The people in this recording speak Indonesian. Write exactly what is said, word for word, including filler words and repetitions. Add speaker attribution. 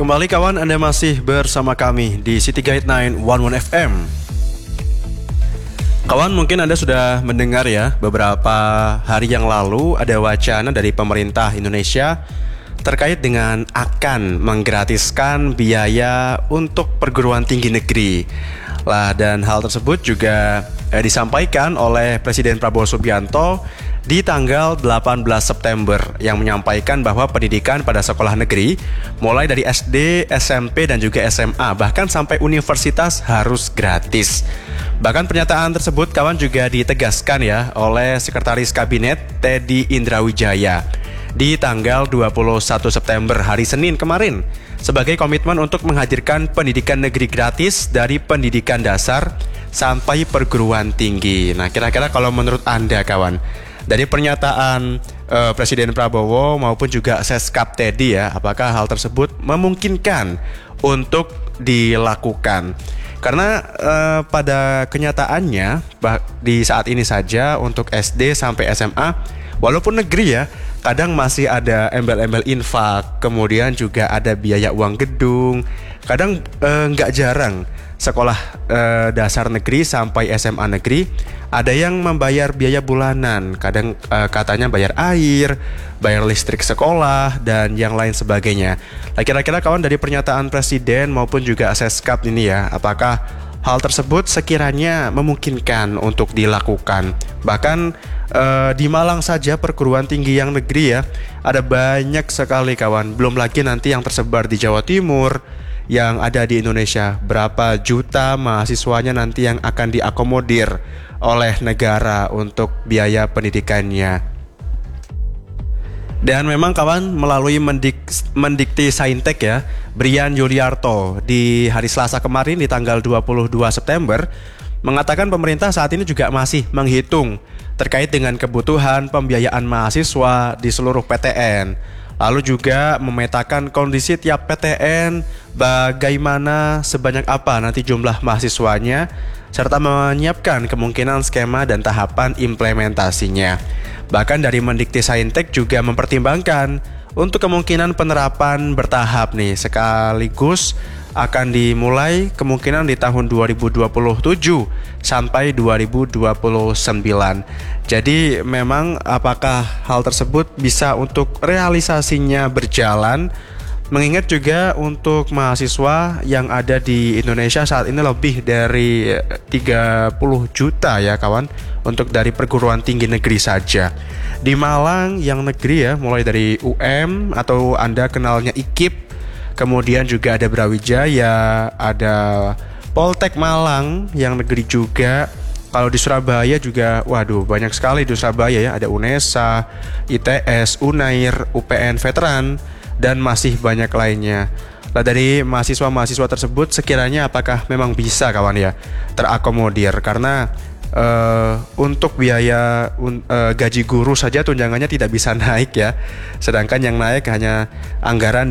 Speaker 1: Kembali kawan, Anda masih bersama kami di City Guide sembilan satu satu F M. Kawan, mungkin Anda sudah mendengar ya, beberapa hari yang lalu ada wacana dari pemerintah Indonesia terkait dengan akan menggratiskan biaya untuk perguruan tinggi negeri. Lah, dan hal tersebut juga eh, disampaikan oleh Presiden Prabowo Subianto di tanggal delapan belas September yang menyampaikan bahwa pendidikan pada sekolah negeri mulai dari S D, S M P dan juga S M A bahkan sampai universitas harus gratis. Bahkan pernyataan tersebut kawan juga ditegaskan ya oleh Sekretaris Kabinet Teddy Indrawijaya di tanggal dua puluh satu September hari Senin kemarin sebagai komitmen untuk menghadirkan pendidikan negeri gratis dari pendidikan dasar sampai perguruan tinggi. Nah, kira-kira kalau menurut Anda kawan, dari pernyataan uh, Presiden Prabowo maupun juga Seskap Teddy ya, apakah hal tersebut memungkinkan untuk dilakukan? Karena uh, pada kenyataannya bah- di saat ini saja untuk S D sampai S M A, walaupun negeri ya, kadang masih ada embel-embel infak, kemudian juga ada biaya uang gedung. Kadang uh, nggak jarang sekolah uh, dasar negeri sampai S M A negeri ada yang membayar biaya bulanan, kadang uh, katanya bayar air, bayar listrik sekolah, dan yang lain sebagainya. Nah, kira-kira kawan, dari pernyataan Presiden maupun juga Seskap ini ya, apakah hal tersebut sekiranya memungkinkan untuk dilakukan? Bahkan uh, di Malang saja perguruan tinggi yang negeri ya, ada banyak sekali kawan, belum lagi nanti yang tersebar di Jawa Timur, yang ada di Indonesia. Berapa juta mahasiswanya nanti yang akan diakomodir oleh negara untuk biaya pendidikannya. Dan memang kawan, melalui mendik, Mendikti Saintek ya, Brian Yuliarto di hari Selasa kemarin di tanggal dua puluh dua September mengatakan pemerintah saat ini juga masih menghitung terkait dengan kebutuhan pembiayaan mahasiswa di seluruh P T N. Lalu juga memetakan kondisi tiap P T N, bagaimana, sebanyak apa nanti jumlah mahasiswanya, serta menyiapkan kemungkinan skema dan tahapan implementasinya. Bahkan dari Mendikti Saintek juga mempertimbangkan untuk kemungkinan penerapan bertahap nih, sekaligus akan dimulai kemungkinan di tahun dua ribu dua puluh tujuh sampai dua ribu dua puluh sembilan. Jadi memang apakah hal tersebut bisa untuk realisasinya berjalan, mengingat juga untuk mahasiswa yang ada di Indonesia saat ini lebih dari tiga puluh juta ya kawan, untuk dari perguruan tinggi negeri saja. Di Malang yang negeri ya, mulai dari U M atau Anda kenalnya I K I P, kemudian juga ada Brawijaya, ada Poltek Malang yang negeri juga. Kalau di Surabaya juga, waduh banyak sekali di Surabaya ya, ada UNESA, I T S, Unair, U P N Veteran, dan masih banyak lainnya. Nah, dari mahasiswa-mahasiswa tersebut sekiranya apakah memang bisa kawan ya terakomodir? Karena uh, untuk biaya un, uh, gaji guru saja tunjangannya tidak bisa naik ya, sedangkan yang naik hanya anggaran